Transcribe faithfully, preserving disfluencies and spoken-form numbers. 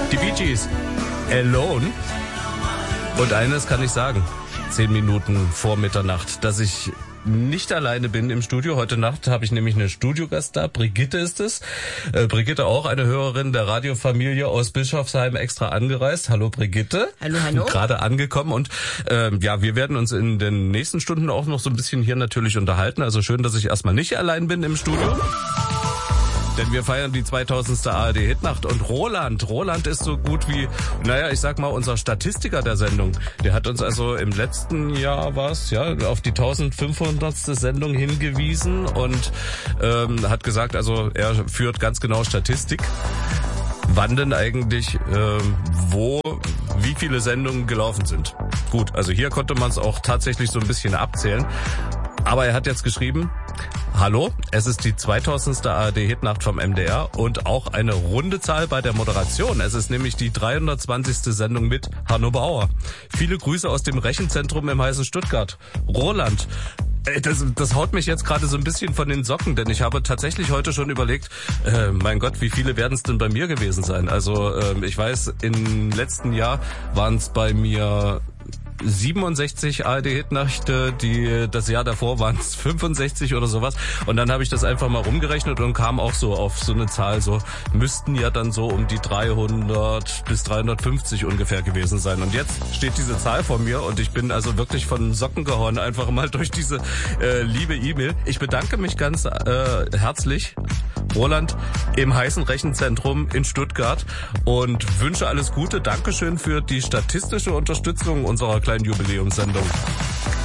Die Bee Gees, Alone. Und eines kann ich sagen, zehn Minuten vor Mitternacht, dass ich nicht alleine bin im Studio. Heute Nacht habe ich nämlich einen Studiogast da. Brigitte ist es. Äh, Brigitte auch, eine Hörerin der Radiofamilie aus Bischofsheim, extra angereist. Hallo Brigitte. Hallo, hallo. Gerade angekommen. Und äh, ja, wir werden uns in den nächsten Stunden auch noch so ein bisschen hier natürlich unterhalten. Also schön, dass ich erstmal nicht allein bin im Studio. Denn wir feiern die zweitausendste A R D-Hitnacht und Roland, Roland ist so gut wie, naja, ich sag mal, unser Statistiker der Sendung. Der hat uns also im letzten Jahr was, ja, auf die eintausendfünfhundertste Sendung hingewiesen und ähm, hat gesagt, also er führt ganz genau Statistik. Wann denn eigentlich, ähm, wo, wie viele Sendungen gelaufen sind. Gut, also hier konnte man es auch tatsächlich so ein bisschen abzählen. Aber er hat jetzt geschrieben, hallo, es ist die zweitausendste A R D-Hitnacht vom M D R und auch eine runde Zahl bei der Moderation. Es ist nämlich die dreihundertzwanzigste Sendung mit Hanno Bauer. Viele Grüße aus dem Rechenzentrum im heißen Stuttgart. Roland. Das, das haut mich jetzt gerade so ein bisschen von den Socken, denn ich habe tatsächlich heute schon überlegt, äh, mein Gott, wie viele werden es denn bei mir gewesen sein? Also äh, ich weiß, im letzten Jahr waren es bei mir siebenundsechzig A R D-Hitnächte, die das Jahr davor waren es fünfundsechzig oder sowas. Und dann habe ich das einfach mal rumgerechnet und kam auch so auf so eine Zahl, so müssten ja dann so um die dreihundert bis dreihundertfünfzig ungefähr gewesen sein. Und jetzt steht diese Zahl vor mir und ich bin also wirklich von Socken gehauen, einfach mal durch diese äh, liebe E-Mail. Ich bedanke mich ganz äh, herzlich, Roland, im heißen Rechenzentrum in Stuttgart und wünsche alles Gute. Dankeschön für die statistische Unterstützung unserer kleinen Jubiläumssendung.